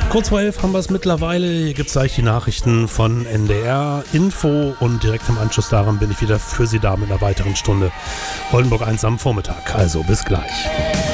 Kurz vor 11 haben wir es mittlerweile. Hier gibt es gleich die Nachrichten von NDR Info und direkt im Anschluss daran bin ich wieder für Sie da mit einer weiteren Stunde Oldenburg 1 am Vormittag. Also bis gleich.